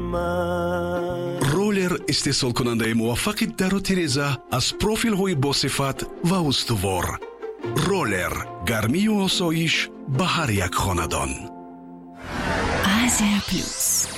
من. رولر استحصال کننده موفق در و تیرزه از پروفیل های با صفت و استوار. رولر، گرمی و آسایش به هر یک خاندان. آسیا پلوس.